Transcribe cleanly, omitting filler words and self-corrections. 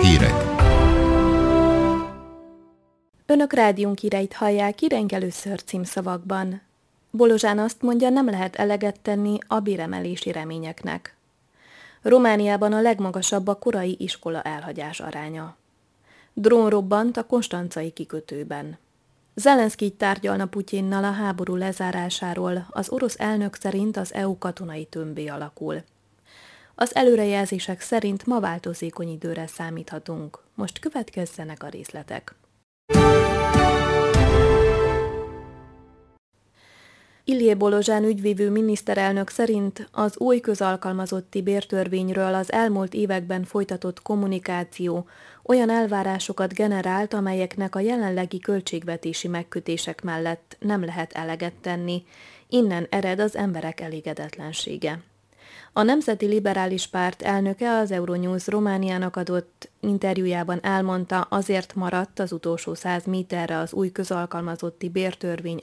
Hírek. Önök rádiónk híreit hallják, híreink először címszavakban. Bolozsán azt mondja, nem lehet eleget tenni a béremelési reményeknek. Romániában a legmagasabb a korai iskola elhagyás aránya. Drón robbant a konstancai kikötőben. Zelenszky tárgyalna Putyinnal a háború lezárásáról, az orosz elnök szerint az EU katonai tömbbé alakul. Az előrejelzések szerint ma változékony időre számíthatunk. Most következzenek a részletek. Ilie Bolozsán ügyvívő miniszterelnök szerint az új közalkalmazotti bértörvényről az elmúlt években folytatott kommunikáció olyan elvárásokat generált, amelyeknek a jelenlegi költségvetési megkötések mellett nem lehet eleget tenni, innen ered az emberek elégedetlensége. A Nemzeti Liberális Párt elnöke az Euronews Romániának adott interjújában elmondta, azért maradt az utolsó 100 méterre az új közalkalmazotti bértörvény